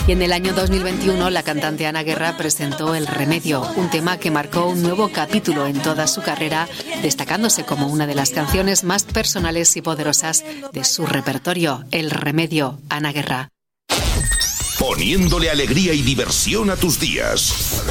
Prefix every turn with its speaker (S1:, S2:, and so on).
S1: Y en el año 2021 la cantante Ana Guerra presentó El Remedio, un tema que marcó un nuevo capítulo en toda su carrera, destacándose como una de las canciones más personales y poderosas de su repertorio. El Remedio, Ana Guerra.
S2: Poniéndole alegría y diversión a tus días.